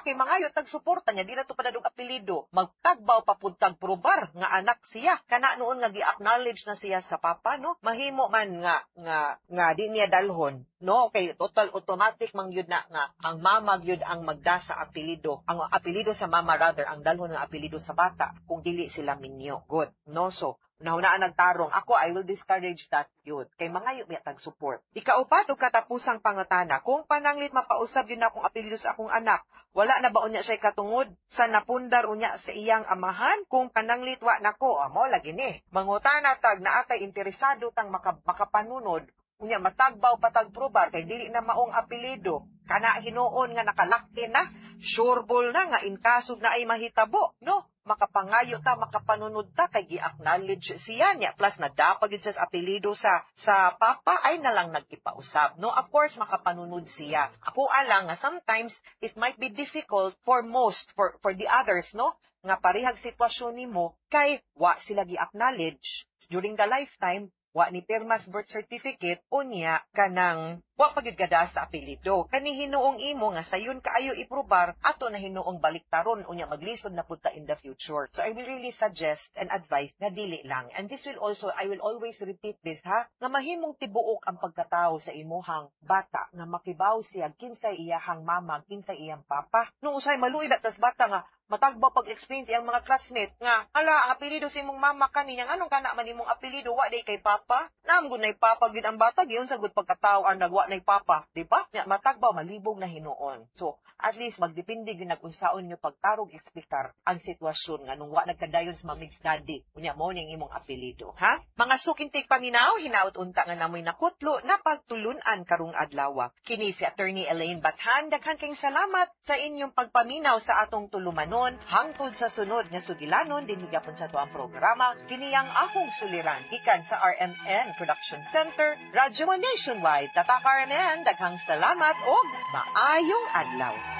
kay mangayo tag suporta niya di na to padadong apelyido. Magtagbaw papuntag probar nga anak siya. Kana noon nga gi-acknowledge na siya sa papa, no? Mahimo man nga di niya dalhon, no? Okay, total automatic man yun na nga ang mama gyud ang magda sa apelyido. Ang apelyido sa mama rather ang dalhon nga apelyido sa bata kung dili sila minyo. Good, no? So nahunaan nagtarong, ako, I will discourage that yun. Kay mangayo miya tag support. Ikaupat o katapusang pangutana, kung pananglit mapausab yun akong apelyido sa akong anak, wala na ba unya siya katungod sa napundar unya sa iyang amahan? Kung pananglit wa nako, mo lagi ni. Mangutana tag na atay interesado tang makapanunod, unya matagbaw patag probar kay dili na maong apelyido. Kana hinuon nga nakalakti na, sureball na nga inkasog na ay mahitabo, no? Makapangayo ta, makapanunod ta, kay gi-acknowledge siya niya. Plus, nadapag yun sa apelido sa papa, ay nalang nagkipausap. No, of course, makapanunod siya. Ako alang nga, sometimes, it might be difficult for the others, no? Nga parihag sitwasyon nimo kay wa sila gi-acknowledge during the lifetime, wa ni pirmas birth certificate, unya kanang wa pagyud kada sa apelyido. Kani hinuong imo nga sayon kaayo iprobar, ato na hinuong baliktaron, unya maglisod na punta in the future. So I will really suggest and advise na dili lang. And this will also, I will always repeat this, ha, nga mahimong tibuok ang pagkatao sa imuhang bata, nga makibaw siya kinsay iyahang mama, kinsay iyang papa. Nung usay maluoy batas bata nga matagbaw pag-experience iyang mga classmate nga, hala, apelido sa imong mama kaniya, anong kana man imong apelido, wa day kay papa? Naam gud nay papa gid ang bata, giyon sa gud pagkatao ang nagwa nay papa, di ba? Nya matagbaw malibog na hinuon. So, at least magdepende gyud nag-unsaon nyo pagtarog ekspektar ang sitwasyon nga nung wa nagkadayon sa mamig's daddy, unya mo ning imong apelido, ha? Mga sukintig paminaw, hinaut unta nga namoy nakutlo na pagtulunan karong adlaw. Kini si Attorney Elaine Bathan, daghan kayong salamat sa inyong pagpaminaw sa atong tulumanon. Hangtod sa sunod nga sugilanon din higapon sa tuang programa, kiniyang akong suliran gikan sa RMN Production Center, Radyo Nationwide. Tatak RMN, daghang salamat o maayong adlaw.